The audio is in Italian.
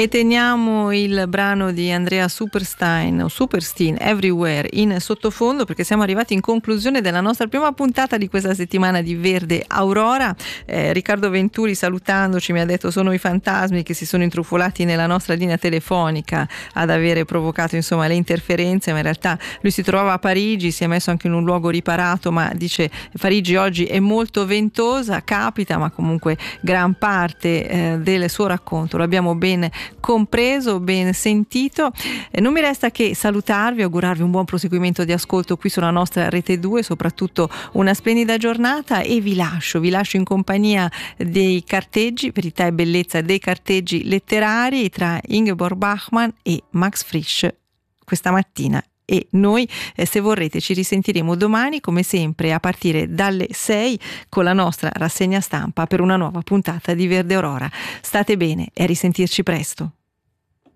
E teniamo il brano di Andrea Superstein Everywhere in sottofondo, perché siamo arrivati in conclusione della nostra prima puntata di questa settimana di Verde Aurora. Riccardo Venturi, salutandoci, mi ha detto sono i fantasmi che si sono intrufolati nella nostra linea telefonica ad avere provocato insomma le interferenze, ma in realtà lui si trovava a Parigi, si è messo anche in un luogo riparato, ma dice Parigi oggi è molto ventosa, capita, ma comunque gran parte del suo racconto lo abbiamo ben compreso, ben sentito. Non mi resta che salutarvi, augurarvi un buon proseguimento di ascolto qui sulla nostra Rete 2, soprattutto una splendida giornata, e vi lascio in compagnia dei carteggi, verità e bellezza dei carteggi letterari tra Ingeborg Bachmann e Max Frisch questa mattina. E noi, se vorrete, ci risentiremo domani come sempre a partire dalle 6 con la nostra rassegna stampa per una nuova puntata di Verde Aurora. State bene e a risentirci presto.